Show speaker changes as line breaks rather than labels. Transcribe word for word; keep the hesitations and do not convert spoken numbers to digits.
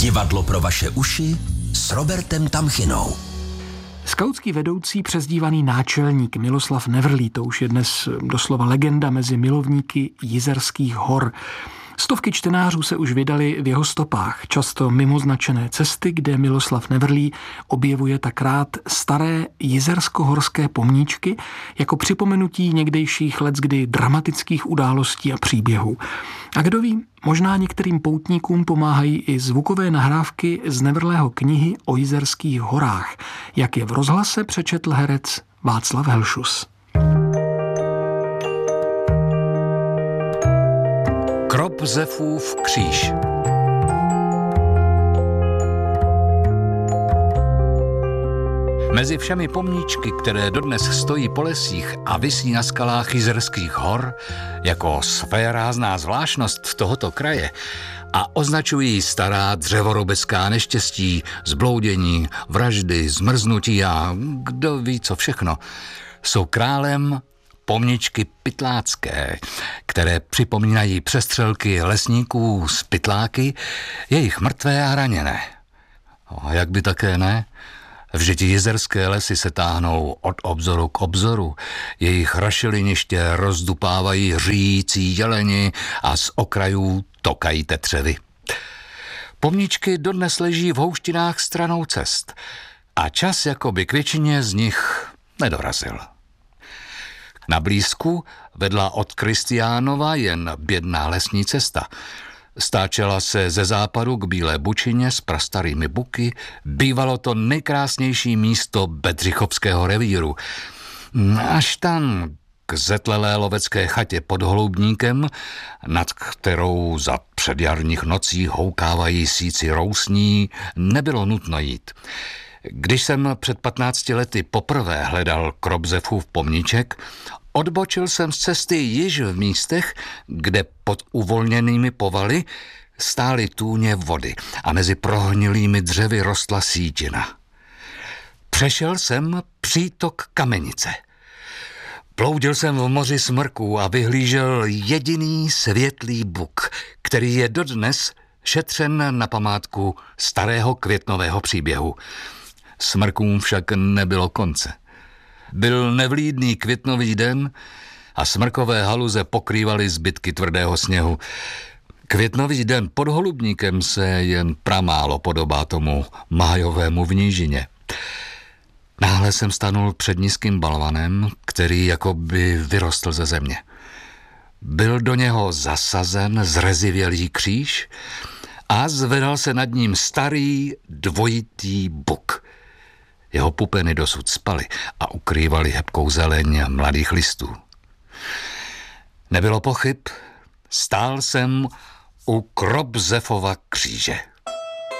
Divadlo pro vaše uši s Robertem Tamchinou.
Skautský vedoucí přezdívaný náčelník Miloslav Nevrlý, to už je dnes doslova legenda mezi milovníky Jizerských hor. Stovky čtenářů se už vydali v jeho stopách, často mimo značené cesty, kde Miloslav Nevrlý objevuje tak rád staré jizersko-horské pomníčky jako připomenutí někdejších leckdy dramatických událostí a příběhů. A kdo ví, možná některým poutníkům pomáhají i zvukové nahrávky z Nevrlého knihy o Jizerských horách, jak je v rozhlase přečetl herec Václav Helšus.
Kropzefův kříž. Mezi všemi pomníčky, které dodnes stojí po lesích a visí na skalách Jizerských hor, jako svérázná zvláštnost tohoto kraje a označují stará dřevorobecká neštěstí, zbloudění, vraždy, zmrznutí a kdo ví co všechno, jsou králem pomničky pytlácké, které připomínají přestřelky lesníků s pytláky, jejich mrtvé a raněné. A jak by také ne? Vždyť jizerské lesy se táhnou od obzoru k obzoru, jejich rašeliniště rozdupávají říjící jeleni a z okrajů tokají tetřevy. Pomničky dodnes leží v houštinách stranou cest a čas jakoby k většině z nich nedorazil. Na blízku vedla od Kristiánova jen bědná lesní cesta. Stáčela se ze západu k Bílé Bučině s prastarými buky. Bývalo to nejkrásnější místo Bedřichovského revíru. Až tam k zetlelé lovecké chatě pod Holubníkem, nad kterou za předjarních nocí houkávají síci rousní, nebylo nutno jít. Když jsem před patnácti lety poprvé hledal Kropzefův pomníček, odbočil jsem z cesty již v místech, kde pod uvolněnými povaly stály tůně vody a mezi prohnilými dřevy rostla sítina. Přešel jsem přítok Kamenice. Ploudil jsem v moři smrků a vyhlížel jediný světlý buk, který je dodnes šetřen na památku starého květnového příběhu. Smrkům však nebylo konce. Byl nevlídný květnový den a smrkové haluze pokrývaly zbytky tvrdého sněhu. Květnový den pod Holubníkem se jen pramálo podobá tomu májovému v nížině. Náhle jsem stanul před nízkým balvanem, který jakoby vyrostl ze země. Byl do něho zasazen zrezivělý kříž a zvedal se nad ním starý dvojitý buk. Jeho pupeny dosud spaly a ukrývaly hebkou zeleň mladých listů. Nebylo pochyb, stál jsem u Kropzefova kříže.